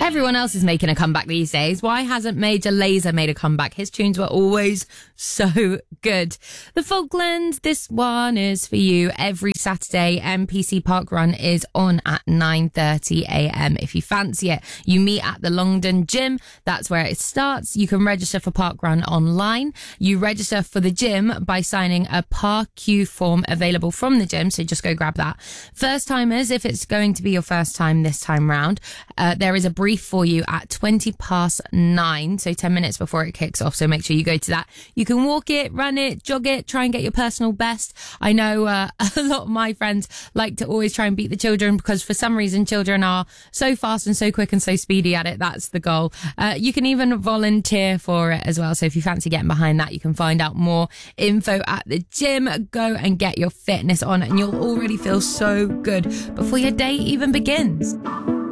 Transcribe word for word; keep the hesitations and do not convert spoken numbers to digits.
Everyone else is making a comeback these days. Why hasn't Major Lazer made a comeback? His tunes were always so good. The Falklands, this one is for you. Every Saturday, M P C Park Run is on at nine thirty a.m. If you fancy it, you meet at the Longdon Gym. That's where it starts. You can register for Park Run online. You register for the gym by signing a Park Q form available from the gym, so just go grab that. First timers, if it's going to be your first time this time round, uh, there is a brief for you at twenty past nine, so ten minutes before it kicks off, so make sure you go to that. You can walk it, run it, jog it, try and get your personal best. I know uh, a lot of my friends like to always try and beat the children because for some reason children are so fast and so quick and so speedy at it. That's the goal. Uh, you can even volunteer for it as well, so if you fancy getting behind that, you can find out more info at the gym. Go and get your fitness on and you'll already feel so good before your day even begins.